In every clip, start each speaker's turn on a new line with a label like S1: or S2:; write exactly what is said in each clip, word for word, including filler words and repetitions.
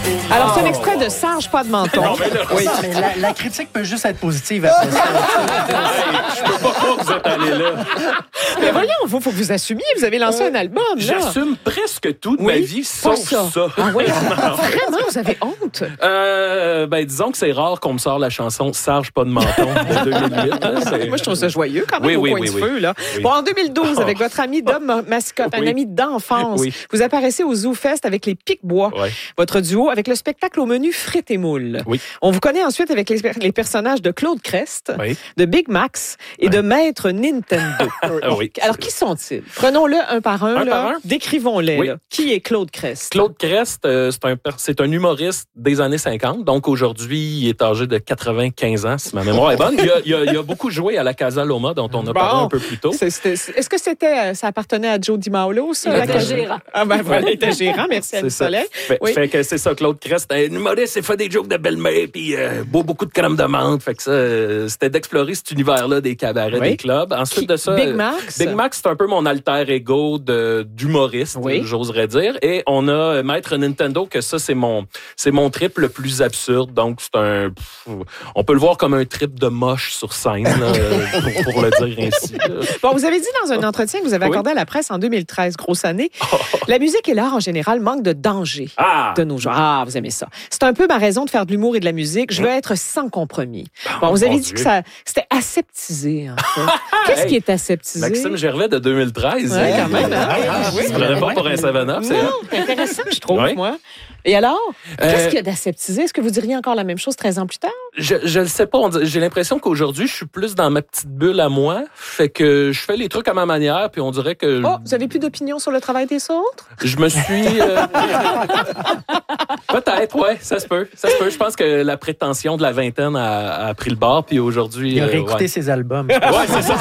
S1: Alors, c'est un extrait de Serge Pas de menton.
S2: Non, mais là,
S3: Oui, mais la, la critique peut juste être positive après ça.
S2: je peux pas croire que vous êtes allés là.
S1: Mais voyons, il faut, faut que vous assumiez. Vous avez lancé un album, là.
S2: J'assume presque tout de
S1: Oui,
S2: ma vie, sauf
S1: ça.
S2: ça.
S1: Ah oui? Vraiment, vous avez honte?
S2: Euh, ben, disons que c'est rare qu'on me sort la chanson Serge Pas de menton de deux mille huit. Hein, c'est...
S1: Moi, je trouve ça joyeux quand même
S2: Oui,
S1: au
S2: oui,
S1: coin
S2: oui,
S1: du
S2: oui.
S1: feu. Là.
S2: Oui.
S1: Bon, en deux mille douze, avec votre ami Dom Mascotte, un
S2: Oui.
S1: ami d'enfance,
S2: Oui.
S1: vous apparaissez au Zoo Fest avec les Pic-Bois,
S2: Ouais.
S1: votre duo, avec le spectacle au menu frites et moules.
S2: Oui.
S1: On vous connaît ensuite avec les, les personnages de Claude Crest,
S2: Oui.
S1: de Big Max et de Maître Nintendo.
S2: Ah oui.
S1: Alors, qui sont-ils? Prenons-le un par un.
S2: Un
S1: là.
S2: par un?
S1: Décrivons-les.
S2: Oui.
S1: Là. Qui est Claude Crest?
S2: Claude Crest, euh, c'est, un, per- c'est un humoriste des années cinquante. Donc, aujourd'hui, il est âgé de quatre-vingt-quinze ans, si ma mémoire est bonne. Il a, il a, il a beaucoup joué à la Casa Loma, dont on a
S1: Bon.
S2: parlé un peu plus tôt.
S1: C'est, c'est, c'est, est-ce que c'était, ça appartenait à Joe DiMaolo, ça?
S4: Il
S1: la
S4: était
S1: Casa-
S4: gérant.
S1: Ah ben voilà, il était gérant. Merci, Annie
S2: ça.
S1: Soleil.
S2: Fait,
S1: Oui.
S2: fait que c'est ça, Claude Crest. Un humoriste, il fait des jokes de belle-mère, puis euh, boit beaucoup de crème de menthe. Fait que ça, euh, c'était d'explorer cet univers-là des cabarets,
S1: Oui.
S2: des clubs. Ensuite
S1: Qui-
S2: de ça...
S1: Big
S2: euh,
S1: Max?
S2: Big Max, c'est un peu mon alter ego de, d'humoriste,
S1: Oui.
S2: j'oserais dire. Et on a Maître Nintendo, que ça, c'est mon, c'est mon trip le plus absurde. Donc, c'est un... pff, on peut le voir comme un trip de moche sur scène, là, pour, pour le dire ainsi. Là.
S1: Bon, vous avez dit dans un entretien que vous avez
S2: Oui.
S1: accordé à la presse en deux mille treize, grosse année, la musique et l'art en général manquent de danger.
S2: Ah!
S1: De nos jours. Ah, vous aimez ça. C'est un peu ma raison de faire de l'humour et de la musique. Je veux être sans compromis. Bon, vous
S2: mon
S1: avez dit
S2: Dieu.
S1: que ça, c'était aseptisé, en fait. Qu'est-ce
S2: Hey,
S1: qui est aseptisé?
S2: Maxime Gervais de deux mille treize.
S1: Ouais, quand même, hein?
S3: Ah,
S1: Oui.
S2: Tu prenais pas pour un seven-up, c'est
S1: Non, c'est intéressant, je trouve,
S2: Oui.
S1: moi. Et alors, qu'est-ce
S2: Euh,
S1: qu'il y a d'aseptisé? Est-ce que vous diriez encore la même chose treize ans plus tard?
S2: Je, je le sais pas. on dit- J'ai l'impression qu'aujourd'hui, je suis plus dans ma petite bulle à moi. Fait que je fais les trucs à ma manière, puis on dirait que
S1: Oh, vous avez plus d'opinion sur le travail des autres?
S2: je me suis... euh, Peut-être, ouais, ça se peut. Ça se peut. Je pense que la prétention de la vingtaine a, a pris le bord, puis aujourd'hui...
S3: Il a
S2: euh,
S3: réécouté
S2: ouais.
S3: ses albums.
S2: Ouais, c'est ça.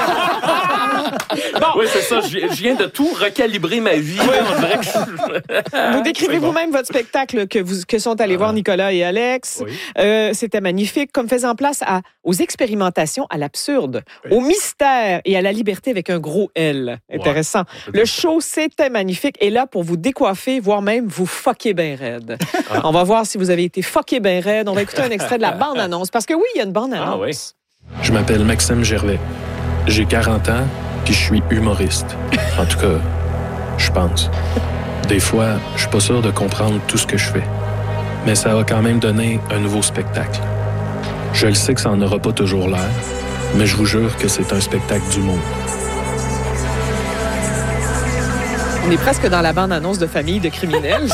S2: Oui, c'est ça. Je viens- je viens de tout recalibrer ma vie. On dirait que je...
S1: Vous décrivez
S2: C'est bon.
S1: vous-même votre spectacle que, vous, que sont allés voir Nicolas et Alex.
S2: Oui.
S1: Euh, c'était magnifique, comme faisant place à, aux expérimentations, à l'absurde,
S2: Oui.
S1: au mystère et à la liberté avec un gros L. Intéressant.
S2: on peut
S1: Le
S2: dire ça.
S1: show, c'était magnifique. Et là, pour vous décoiffer, voire même vous fucker bien raide.
S2: Ah.
S1: On va voir si vous avez été fucké bien raide. On va écouter un extrait de la bande-annonce. Parce que oui, il y a une bande-annonce.
S2: Ah oui.
S5: Je m'appelle Maxime Gervais. J'ai quarante ans, puis je suis humoriste. En tout cas, je pense. Des fois, je suis pas sûr de comprendre tout ce que je fais. Mais ça va quand même donner un nouveau spectacle. Je le sais que ça en aura pas toujours l'air, mais je vous jure que c'est un spectacle d'humour.
S1: On est presque dans la bande-annonce de Famille de criminels.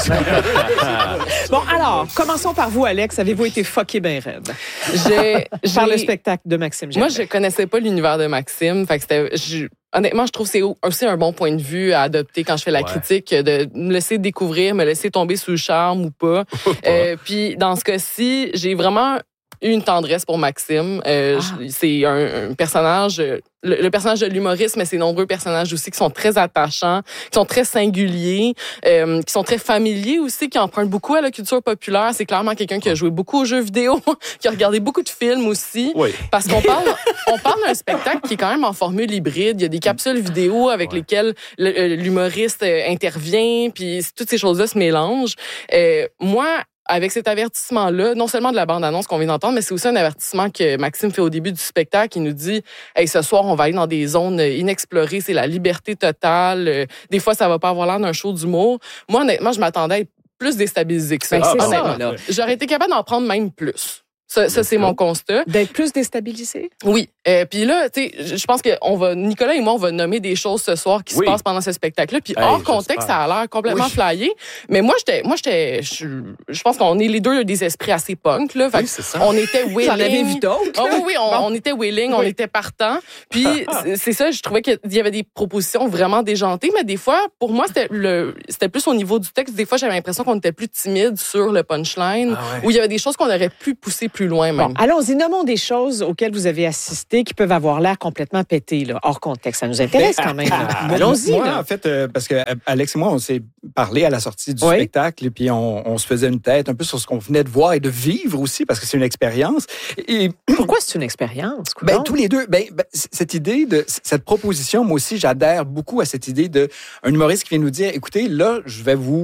S1: Bon, alors, commençons par vous, Alex. Avez-vous été fucké bien raide?
S4: J'ai,
S1: Par
S4: j'ai-
S1: le spectacle de Maxime Gervais.
S4: Moi, je connaissais pas l'univers de Maxime. Fait que c'était, je- honnêtement, je trouve que c'est aussi un bon point de vue à adopter quand je fais la
S2: Ouais.
S4: critique, de me laisser découvrir, me laisser tomber sous le charme ou pas. Euh, puis, dans ce cas-ci, j'ai vraiment eu une tendresse pour Maxime. Euh,
S1: Ah.
S4: je- C'est un, un personnage... euh, Le, le personnage de l'humoriste, mais c'est nombreux personnages aussi qui sont très attachants, qui sont très singuliers, euh, qui sont très familiers aussi, qui empruntent beaucoup à la culture populaire. C'est clairement quelqu'un qui a joué beaucoup aux jeux vidéo, qui a regardé beaucoup de films aussi.
S2: Oui.
S4: Parce qu'on parle, on parle d'un spectacle qui est quand même en formule hybride. Il y a des capsules vidéo avec
S2: Ouais.
S4: lesquelles le- euh, l'humoriste euh, intervient, puis toutes ces choses-là se mélangent. Euh, moi, avec cet avertissement-là, non seulement de la bande-annonce qu'on vient d'entendre, mais c'est aussi un avertissement que Maxime fait au début du spectacle. Il nous dit « Hey, ce soir, on va aller dans des zones inexplorées, c'est la liberté totale. Euh, Des fois, ça va pas avoir l'air d'un show d'humour. » Moi, honnêtement, je m'attendais à être plus déstabilisée que ça.
S1: Ben, c'est
S4: honnêtement.
S1: ça, là.
S4: J'aurais été capable d'en prendre même plus. Ça, ça c'est mon constat.
S1: D'être plus déstabilisé?
S4: Oui. Euh, puis là, tu sais, je je pense que on va, Nicolas et moi, on va nommer des choses ce soir qui
S2: Oui.
S4: se passent pendant ce spectacle-là. Puis
S2: Hey,
S4: hors contexte,
S2: j'espère.
S4: ça a l'air complètement
S2: Oui.
S4: flyé. Mais moi, j'étais, moi, j'étais, je, je pense qu'on est les deux des esprits assez punk, là. Fait
S2: Oui,
S4: que
S2: c'est ça.
S4: on était willing.
S1: Vous en avez vu d'autres?
S4: Ah oui, oui, on, on était willing, on
S1: Oui.
S4: était partant. Puis c'est- c'est ça, je trouvais qu'il y avait des propositions vraiment déjantées, mais des fois, pour moi, c'était le, c'était plus au niveau du texte. Des fois, j'avais l'impression qu'on était plus timide sur le punchline,
S2: Ah ouais.
S4: où il y avait des choses qu'on aurait pu pousser plus loin même.
S1: Bon, allons-y, nommons des choses auxquelles vous avez assisté qui peuvent avoir l'air complètement pétées, là, hors contexte. Ça nous intéresse quand même. là.
S6: Moi,
S1: Allons-y.
S6: Moi,
S1: là.
S6: en fait, euh, parce que euh, Alex et moi, on s'est parlé à la sortie du
S1: Oui.
S6: spectacle et puis on, on se faisait une tête un peu sur ce qu'on venait de voir et de vivre aussi parce que c'est une expérience. Et
S1: Pourquoi c'est une expérience?
S6: ben,
S1: coudonc?
S6: tous les deux, ben, ben, c- cette idée de c- cette proposition, moi aussi, j'adhère beaucoup à cette idée de un humoriste qui vient nous dire, écoutez, là, je vais vous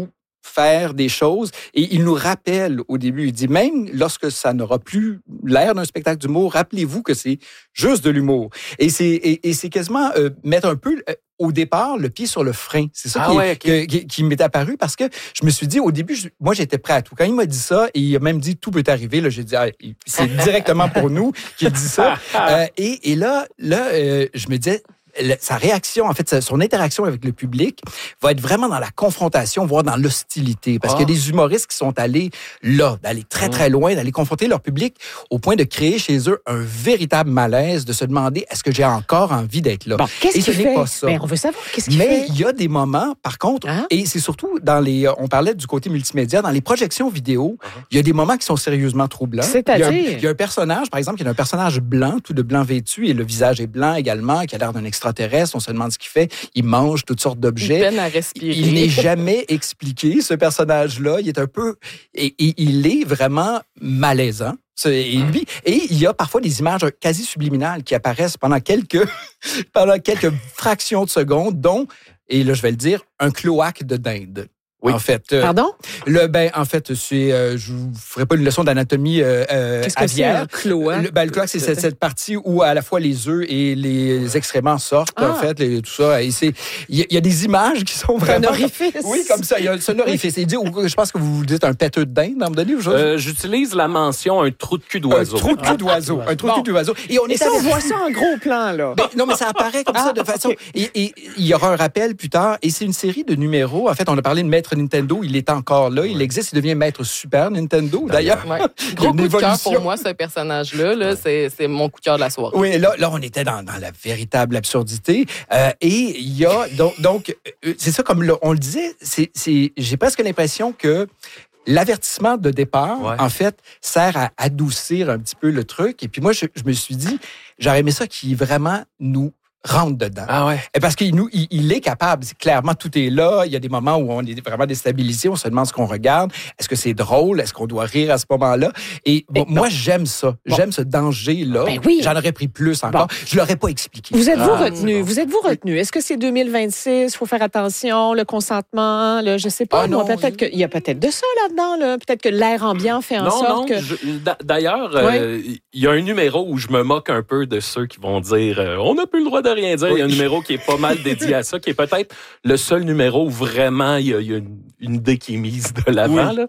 S6: faire des choses et il nous rappelle au début, il dit même lorsque ça n'aura plus l'air d'un spectacle d'humour, rappelez-vous que c'est juste de l'humour. Et c'est, et, et c'est quasiment euh, mettre un peu... Euh, au départ, le pied sur le frein. C'est ça ah qui, ouais, okay. qui, qui m'est apparu parce que je me suis dit, au début, je, moi, j'étais prêt à tout. Quand il m'a dit ça, et il a même dit, tout peut arriver, là, j'ai dit, ah, c'est directement pour nous qu'il dit ça. Euh, et, et là, là euh, je me disais, sa réaction, en fait, son interaction avec le public va être vraiment dans la confrontation, voire dans l'hostilité. Parce oh. qu'il y a des humoristes qui sont allés là, d'aller très, très loin, d'aller confronter leur public au point de créer chez eux un véritable malaise, de se demander, est-ce que j'ai encore envie d'être là?
S1: Bon, qu'est-ce
S6: et
S1: qu'il
S6: ce
S1: fait?
S6: n'est pas ça.
S1: Ben, on veut savoir qu'est-ce qu'il
S6: Mais
S1: fait.
S6: Mais il y a des moments, par contre, hein? et c'est surtout dans les... On parlait du côté multimédia, dans les projections vidéo, uh-huh. il y a des moments qui sont sérieusement troublants.
S1: C'est-à-dire?
S6: Il y a un, il y a un personnage, par exemple, il y a un personnage blanc, tout de blanc vêtu, et le visage est blanc également, qui a l'air d'un extraterrestre. On se demande ce qu'il fait. Il mange toutes sortes d'objets.
S4: Il peine à respirer.
S6: Il n'est jamais expliqué, ce personnage-là. Il est un peu... Et, et il est vraiment malaisant. Et, lui, et il y a parfois des images quasi subliminales qui apparaissent pendant quelques, pendant quelques fractions de secondes, dont, et là je vais le dire, un cloaque de dinde. Oui. En fait, euh,
S1: Pardon?
S6: Le, ben, en fait, c'est, euh, je vous ferai pas une leçon d'anatomie euh, euh,
S1: Qu'est-ce que
S6: aviaire.
S1: c'est un cloaque?
S6: Le, ben, le cloaque, c'est cette, cette partie où à la fois les œufs et les excréments sortent, ah. en fait, les, tout ça. Et c'est, il y, y a des images qui sont vraiment...
S1: Un orifice.
S6: Oui, comme ça. Il y a un orifice. Il dit, je pense que vous dites un pêteux de dinde, à un moment donné, ou chose?
S2: Euh, j'utilise la mention un trou de cul d'oiseau.
S6: Un trou de cul d'oiseau. Un trou de cul d'oiseau.
S1: Et on, et ça, on voit ça en gros plan, là.
S6: Ben, non, mais ça apparaît comme ah, ça de façon... Okay. Et, et il y aura un rappel plus tard. Et c'est une série de numéros. En fait, on a parlé de Maître Nintendo. Il est encore là. Il existe. Il devient Maître Super Nintendo, d'ailleurs.
S4: Ouais. Gros coup de cœur pour moi, ce personnage-là. Là, ouais. c'est, c'est mon coup de cœur de la soirée.
S6: Oui, là, là on était dans, dans la véritable absurdité. Euh, et il y a... Donc, donc c'est ça, comme le, on le disait, c'est, c'est, j'ai presque l'impression que l'avertissement de départ, ouais. en fait, sert à adoucir un petit peu le truc. Et puis moi, je, je me suis dit, j'aurais aimé ça qui vraiment nous rentre dedans.
S2: Ah ouais.
S6: Parce qu'il nous, il, il est capable. Clairement, tout est là. Il y a des moments où on est vraiment déstabilisé. On se demande ce qu'on regarde. Est-ce que c'est drôle? Est-ce qu'on doit rire à ce moment-là? Et bon, moi, j'aime ça. Bon. J'aime ce danger-là.
S1: Ben oui.
S6: J'en aurais pris plus encore. Bon. Je l'aurais pas expliqué.
S1: Vous êtes-vous
S6: ah,
S1: retenu? Vous êtes-vous retenu? Est-ce que c'est deux mille vingt-six? Il faut faire attention. Le consentement, le, je sais pas. Ah, moi, non, peut-être je... qu'il y a peut-être de ça là-dedans. Là. Peut-être que l'air ambiant fait en
S2: non,
S1: sorte
S2: non,
S1: que...
S2: Je, d'ailleurs, il ouais. euh, y a un numéro où je me moque un peu de ceux qui vont dire euh, on n'a plus le droit de rien dire. Il oui. y a un numéro qui est pas mal dédié à ça, qui est peut-être le seul numéro où vraiment il y a, il y a une, une idée qui est mise de l'avant. Oui. Là.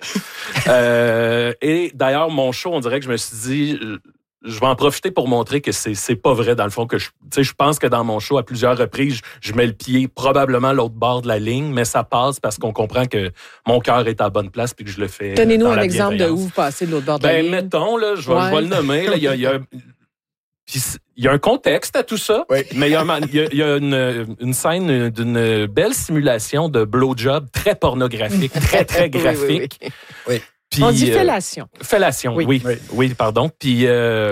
S2: euh, et d'ailleurs, mon show, on dirait que je me suis dit, je vais en profiter pour montrer que c'est, c'est pas vrai, dans le fond, que je, tu sais, je pense que dans mon show, à plusieurs reprises, je, je mets le pied probablement à l'autre bord de la ligne, mais ça passe parce qu'on comprend que mon cœur est à la bonne place puis que je le fais.
S1: Donnez-nous
S2: dans
S1: un
S2: la
S1: exemple de où vous passez de l'autre bord de la
S2: ben,
S1: ligne.
S2: Mettons, là, je vais, ouais. je vais le nommer, là, il y a, il y a Puis il y a un contexte à tout ça, oui. mais il y a, il y a, il y a une, une scène d'une belle simulation de blowjob très pornographique, très, très graphique.
S1: oui, oui, oui. oui. Puis, on dit fellation.
S2: Euh, fellation, oui. Oui, oui, oui pardon. Puis euh,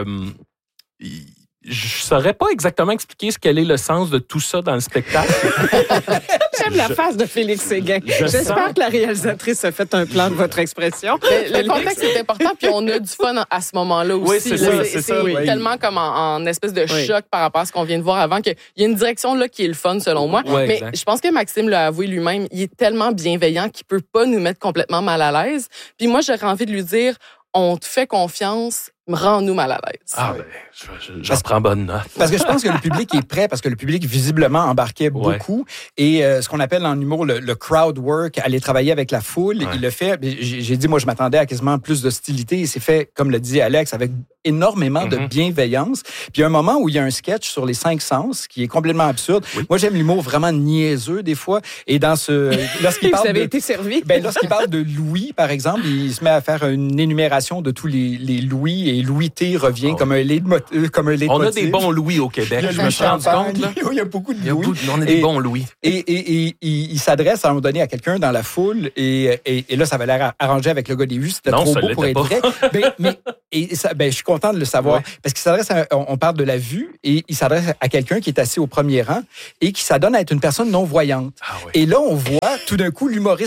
S2: je saurais pas exactement expliquer ce quel est le sens de tout ça dans le spectacle.
S1: J'aime je, la face de Félix Séguin. J'espère sens... que la réalisatrice a fait un plan de votre expression.
S4: Le, le contexte est important, puis on a du fun à ce moment-là aussi.
S2: Oui, c'est ça. C'est, c'est,
S4: c'est
S2: oui.
S4: tellement comme en, en espèce de oui. choc par rapport à ce qu'on vient de voir avant, qu'il y a une direction là qui est le fun, selon moi.
S2: Oui,
S4: mais
S2: exact.
S4: Je pense que Maxime l'a avoué lui-même, il est tellement bienveillant qu'il peut pas nous mettre complètement mal à l'aise. Puis moi, j'aurais envie de lui dire, on te fait confiance, rends-nous mal à l'aise.
S2: Ah ben, je, je, j'en prends bonne note.
S6: Parce que je pense que le public est prêt, parce que le public visiblement embarquait ouais. beaucoup. Et euh, ce qu'on appelle en humour le, le crowd work, aller travailler avec la foule, ouais. il le fait. J'ai, j'ai dit, moi, je m'attendais à quasiment plus d'hostilité. Et c'est fait, comme le dit Alex, avec énormément mm-hmm. de bienveillance. Puis il y a un moment où il y a un sketch sur les cinq sens qui est complètement absurde. Oui. Moi, j'aime l'humour vraiment niaiseux des fois. Et dans ce... Lorsqu'il
S1: Vous
S6: parle
S1: avez
S6: de,
S1: été servi.
S6: Ben, lorsqu'il parle de Louis, par exemple, il se met à faire une énumération de tous les, les Louis, et Louis T revient oh. comme un leitmotiv. Comme un
S2: on a des bons Louis au Québec, je me suis rendu compte. Là.
S6: Il y a beaucoup de
S2: il y a
S6: Louis.
S2: Beaucoup, on a des et, bons Louis.
S6: Et, et, et, et il, il s'adresse à un moment donné à quelqu'un dans la foule, et, et, et là, ça avait l'air arrangé avec le gars des vues. C'était
S2: non,
S6: trop beau pour être
S2: pas.
S6: vrai. ben, mais et ça, ben, je suis content de le savoir. Ouais. Parce qu'il s'adresse à, on, on parle de la vue, et il s'adresse à quelqu'un qui est assis au premier rang et qui s'adonne à être une personne non-voyante.
S2: Ah oui.
S6: Et là, on voit tout d'un coup l'humoriste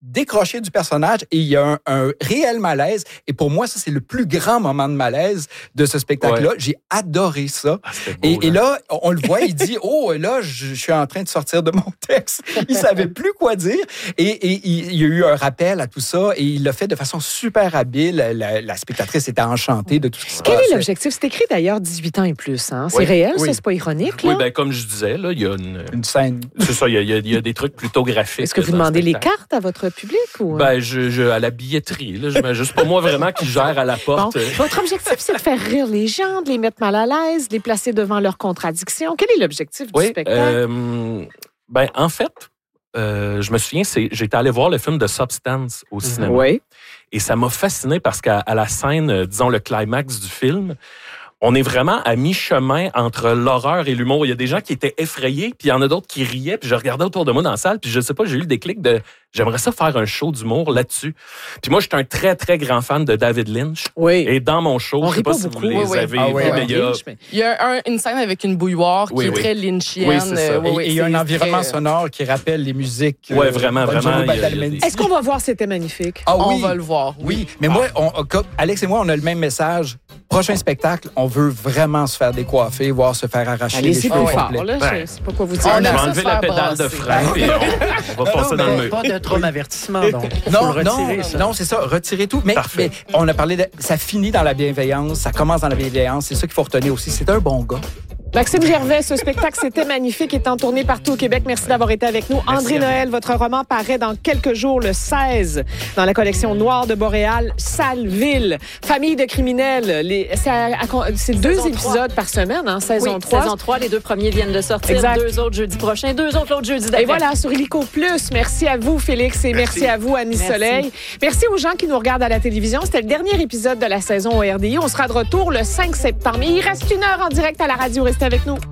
S6: décroché du personnage et il y a un, un réel malaise. Et pour moi, ça, c'est le plus grand moment de malaise de ce spectacle-là. Ouais. J'ai adoré ça.
S2: Ah, beau,
S6: et,
S2: là.
S6: et là, on le voit, il dit, oh, là, je, je suis en train de sortir de mon texte. Il savait plus quoi dire. Et, et il y a eu un rappel à tout ça et il l'a fait de façon super habile. La, la spectatrice était enchantée de tout ce qui se
S1: Quel
S6: passait.
S1: est l'objectif? C'est écrit d'ailleurs dix-huit ans et plus. Hein? C'est
S2: oui.
S1: réel,
S6: oui.
S1: ça? C'est pas ironique? Là?
S2: Oui, ben comme je disais, là, il y a une...
S6: Une scène.
S2: C'est ça, il y, a, il y a des trucs plutôt graphiques.
S1: Est-ce que vous
S2: dans
S1: demandez
S2: le
S1: les
S2: spectacle.
S1: cartes à votre public? Ou...
S2: Ben, je, je, à la billetterie. Là, je, juste pas moi vraiment qui gère à la porte.
S1: Bon, votre objectif, c'est de faire rire les gens, de les mettre mal à l'aise, de les placer devant leurs contradictions. Quel est l'objectif
S2: oui,
S1: du spectacle?
S2: Euh, ben, en fait, euh, je me souviens, c'est, j'étais allé voir le film de Substance au cinéma.
S1: Oui.
S2: Et ça m'a fasciné parce qu'à à la scène, euh, disons, le climax du film, on est vraiment à mi-chemin entre l'horreur et l'humour. Il y a des gens qui étaient effrayés, puis il y en a d'autres qui riaient, puis je regardais autour de moi dans la salle, puis je sais pas, j'ai eu le déclic de j'aimerais ça faire un show d'humour là-dessus. Puis moi, je suis un très, très grand fan de David Lynch.
S1: Oui.
S2: Et dans mon show,
S1: On
S2: je sais
S1: rit
S2: pas
S1: pas
S2: si
S1: beaucoup.
S2: vous les
S4: Oui, oui.
S2: avez
S6: Ah
S2: vus,
S6: oui,
S2: mais il y a...
S1: Lynch, mais-
S4: Il y a un- une scène avec une bouilloire qui
S2: Oui,
S4: est
S2: oui.
S4: très lynchienne.
S2: Oui, c'est ça.
S4: Euh, oui,
S6: Et
S4: oui,
S6: et il y a un
S4: c'est
S6: environnement
S4: très-
S6: sonore qui rappelle les musiques.
S2: Ouais,
S6: euh,
S2: vraiment,
S6: Bonjour,
S2: vraiment, il y a- il y a
S6: Badalamenti.
S2: des-
S1: Est-ce qu'on va voir C'était magnifique?
S6: Ah
S4: On
S6: oui.
S4: va le voir.
S6: Oui, mais moi, on, comme Alex et moi, on a le même message. Prochain spectacle, on veut vraiment se faire décoiffer, voir se faire arracher les
S1: Allez-y
S6: cheveux
S1: plus fort,
S6: complets.
S1: là.
S2: Ben.
S1: Je sais pas quoi vous
S4: On
S1: dire.
S2: Je
S4: a
S2: vais
S4: ça
S2: enlever
S4: se
S2: la
S4: faire
S2: pédale de
S4: brasser.
S2: frein et on, on va
S6: Non,
S2: passer
S6: non,
S2: dans le
S6: mais
S2: mur.
S3: Pas de trop avertissement, donc. Faut
S6: Non,
S3: le
S6: non,
S3: retirer, ça.
S6: non, c'est ça, retirer tout. Mais,
S2: Parfait.
S6: mais on a parlé de... Ça finit dans la bienveillance, ça commence dans la bienveillance. C'est ça qu'il faut retenir aussi. C'est un bon gars.
S1: Maxime Gervais, ce spectacle, C'était magnifique, est en tournée partout au Québec. Merci d'avoir été avec nous. André Noël, votre roman paraît dans quelques jours, le seize, dans la collection Noire de Boréal, Saleville. Famille de criminels. Les, c'est à- à- c'est deux
S7: Saison
S1: épisodes
S7: trois.
S1: par semaine, hein, saison
S7: Oui,
S1: trois.
S7: saison trois, les deux premiers viennent de sortir.
S1: Exact.
S7: Deux autres jeudi prochain, deux autres l'autre jeudi d'après.
S1: Et voilà, sur Illico Plus. Merci à vous, Félix, et merci, à vous, Annie
S7: Merci.
S1: Soleil. Merci aux gens qui nous regardent à la télévision. C'était le dernier épisode de la saison au R D I. On sera de retour le cinq septembre. Il reste une heure en direct à la radio. Restez avec nous.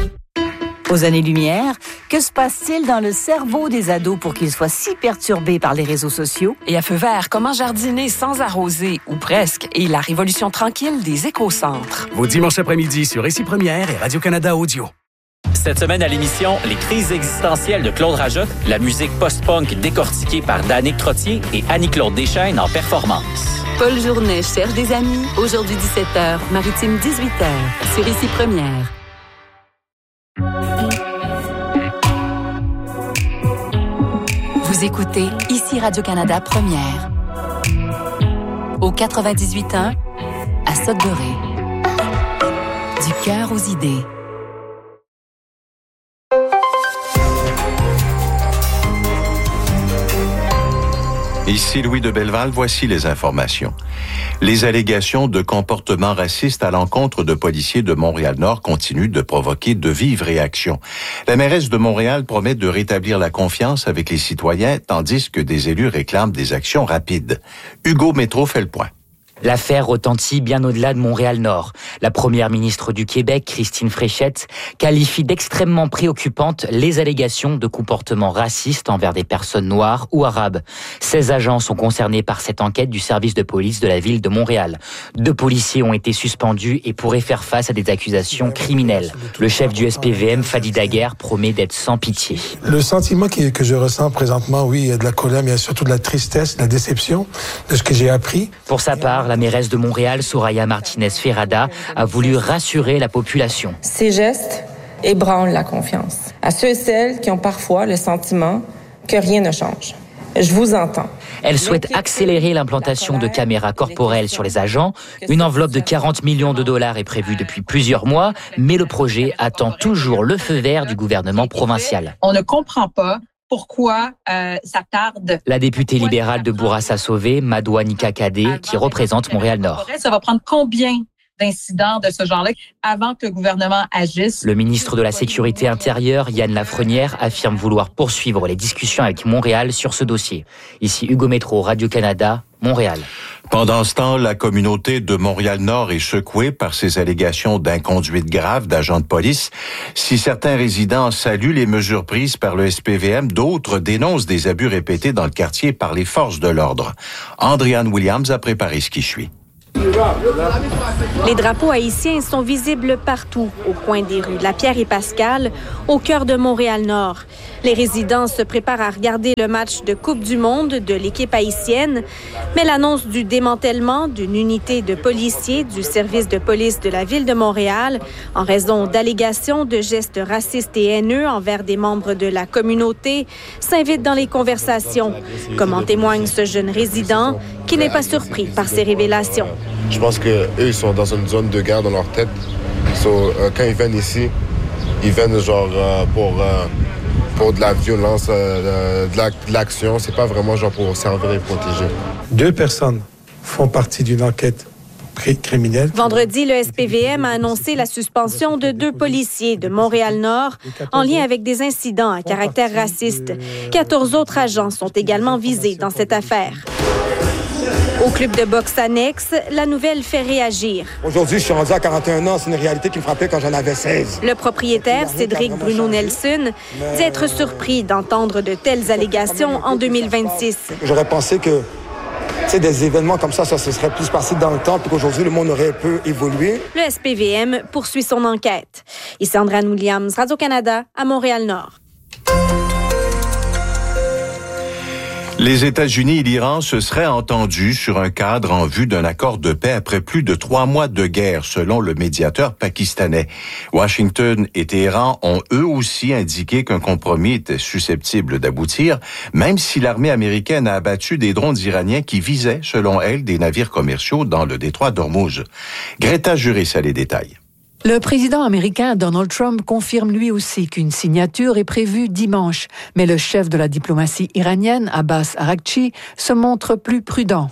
S8: Aux années-lumière, que se passe-t-il dans le cerveau des ados pour qu'ils soient si perturbés par les réseaux sociaux?
S9: Et à feu vert, comment jardiner sans arroser, ou presque, et la révolution tranquille des écocentres.
S10: Vos dimanches après-midi sur Ici Première et Radio-Canada Audio.
S11: Cette semaine à l'émission, les crises existentielles de Claude Rajotte, la musique post-punk décortiquée par Danick Trottier et Annie-Claude Deschaines en performance.
S12: Paul Journet cherche des amis. Aujourd'hui dix-sept heures, Maritime dix-huit heures, sur Ici Première.
S9: Vous écoutez Ici Radio-Canada Première. Au quatre-vingt-dix-huit ans, à Sudbury. Du cœur aux idées.
S13: Ici Louis de Belleval, voici les informations. Les allégations de comportement raciste à l'encontre de policiers de Montréal-Nord continuent de provoquer de vives réactions. La mairesse de Montréal promet de rétablir la confiance avec les citoyens, tandis que des élus réclament des actions rapides. Hugo Métro fait le point.
S14: L'affaire retentit bien au-delà de Montréal-Nord. La première ministre du Québec, Christine Fréchette, qualifie d'extrêmement préoccupantes les allégations de comportements racistes envers des personnes noires ou arabes. seize agents sont concernés par cette enquête du service de police de la ville de Montréal. Deux policiers ont été suspendus et pourraient faire face à des accusations criminelles. Le chef du S P V M, Fadi Daguerre, promet d'être sans pitié.
S15: Le sentiment qui- que je ressens présentement, oui, il y a de la colère, mais il y a surtout de la tristesse, de la déception de ce que j'ai appris.
S14: Pour sa part, la mairesse de Montréal, Soraya Martinez-Ferrada, a voulu rassurer la population.
S16: Ces gestes ébranlent la confiance à ceux et celles qui ont parfois le sentiment que rien ne change. Je vous entends.
S14: Elle souhaite accélérer l'implantation de caméras corporelles sur les agents. Une enveloppe de quarante millions de dollars est prévue depuis plusieurs mois, mais le projet attend toujours le feu vert du gouvernement provincial.
S17: On ne comprend pas pourquoi euh, ça tarde.
S14: La députée libérale de Bourassa-Sauvé, Madoua Nika-Kadé, qui représente Montréal-Nord.
S17: Ça va prendre combien d'incidents de ce genre-là avant que le gouvernement agisse?
S14: Le ministre de la Sécurité intérieure, Yann Lafrenière, affirme vouloir poursuivre les discussions avec Montréal sur ce dossier. Ici Hugo Métro, Radio-Canada, Montréal.
S13: Pendant ce temps, la communauté de Montréal-Nord est secouée par ces allégations d'inconduite grave d'agents de police. Si certains résidents saluent les mesures prises par le S P V M, d'autres dénoncent des abus répétés dans le quartier par les forces de l'ordre. Andréanne Williams a préparé ce qui suit.
S18: Les drapeaux haïtiens sont visibles partout, au coin des rues Lapierre et Pascal, au cœur de Montréal-Nord. Les résidents se préparent à regarder le match de Coupe du Monde de l'équipe haïtienne, mais l'annonce du démantèlement d'une unité de policiers du service de police de la ville de Montréal, en raison d'allégations de gestes racistes et haineux envers des membres de la communauté, s'invite dans les conversations, comme en témoigne ce jeune résident qui n'est pas surpris par ces révélations.
S19: Je pense qu'eux, ils sont dans une zone de guerre dans leur tête. So, euh, quand ils viennent ici, ils viennent genre euh, pour, euh, pour de la violence, euh, de, la, de l'action. C'est pas vraiment genre pour servir et protéger.
S15: Deux personnes font partie d'une enquête criminelle.
S18: Vendredi, le S P V M a annoncé la suspension de deux policiers de Montréal-Nord en lien avec des incidents à caractère raciste. quatorze autres agents sont également visés dans cette affaire. Au club de boxe annexe, la nouvelle fait réagir.
S20: Aujourd'hui, je suis rendu à quarante et un ans. C'est une réalité qui me frappait quand j'en avais seize.
S18: Le propriétaire, Cédric Bruno Nelson, dit être surpris d'entendre de telles allégations en deux mille vingt-six.
S20: J'aurais pensé que tu sais, des événements comme ça, ça se serait plus passé dans le temps, puis qu'aujourd'hui, le monde aurait un peu évolué.
S18: Le S P V M poursuit son enquête. Ici Andréane Williams, Radio-Canada, à Montréal-Nord.
S13: Les États-Unis et l'Iran se seraient entendus sur un cadre en vue d'un accord de paix après plus de trois mois de guerre, selon le médiateur pakistanais. Washington et Téhéran ont eux aussi indiqué qu'un compromis était susceptible d'aboutir, même si l'armée américaine a abattu des drones iraniens qui visaient, selon elle, des navires commerciaux dans le détroit d'Ormuz. Greta Juris a les détails.
S21: Le président américain Donald Trump confirme lui aussi qu'une signature est prévue dimanche, mais le chef de la diplomatie iranienne, Abbas Araghchi, se montre plus prudent.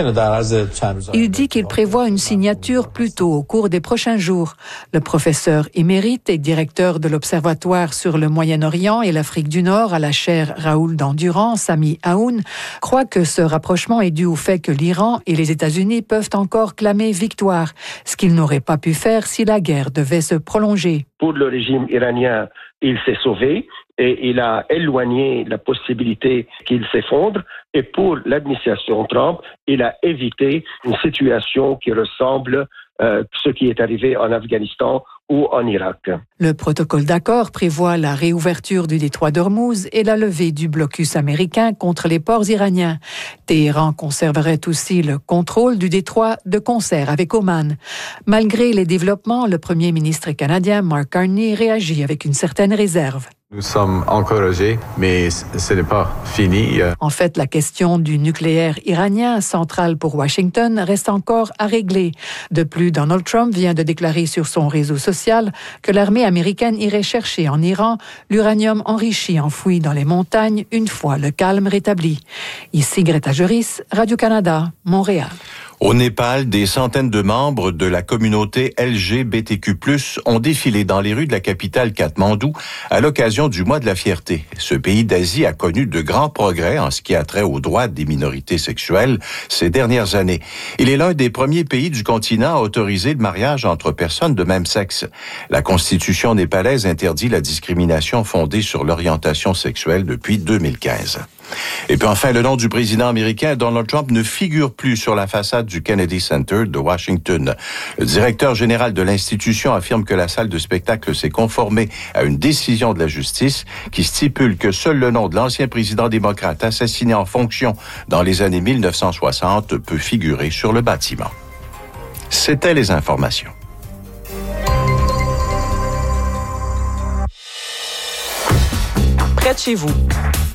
S21: Il dit qu'il prévoit une signature plus tôt au cours des prochains jours. Le professeur émérite et directeur de l'Observatoire sur le Moyen-Orient et l'Afrique du Nord à la chaire Raoul d'Endurant, Sami Aoun, croit que ce rapprochement est dû au fait que l'Iran et les États-Unis peuvent encore clamer victoire, ce qu'ils n'auraient pas pu faire si la guerre devait se prolonger.
S22: Pour le régime iranien, il s'est sauvé et il a éloigné la possibilité qu'il s'effondre. Et pour l'administration Trump, il a évité une situation qui ressemble à ce qui est arrivé en Afghanistan ou en Irak.
S21: Le protocole d'accord prévoit la réouverture du détroit d'Ormuz et la levée du blocus américain contre les ports iraniens. Téhéran conserverait aussi le contrôle du détroit de concert avec Oman. Malgré les développements, le premier ministre canadien Mark Carney réagit avec une certaine réserve.
S23: Nous sommes encouragés, mais ce n'est pas fini.
S21: En fait, la question du nucléaire iranien, centrale pour Washington, reste encore à régler. De plus, Donald Trump vient de déclarer sur son réseau social que l'armée américaine irait chercher en Iran l'uranium enrichi enfoui dans les montagnes une fois le calme rétabli. Ici Greta Juris, Radio-Canada, Montréal.
S13: Au Népal, des centaines de membres de la communauté L G B T Q plus, ont défilé dans les rues de la capitale Katmandou à l'occasion du mois de la fierté. Ce pays d'Asie a connu de grands progrès en ce qui a trait aux droits des minorités sexuelles ces dernières années. Il est l'un des premiers pays du continent à autoriser le mariage entre personnes de même sexe. La constitution népalaise interdit la discrimination fondée sur l'orientation sexuelle depuis deux mille quinze. Et puis enfin, le nom du président américain Donald Trump ne figure plus sur la façade du Kennedy Center de Washington. Le directeur général de l'institution affirme que la salle de spectacle s'est conformée à une décision de la justice qui stipule que seul le nom de l'ancien président démocrate assassiné en fonction dans les années mille neuf cent soixante peut figurer sur le bâtiment. C'était les informations.
S9: Près de chez vous,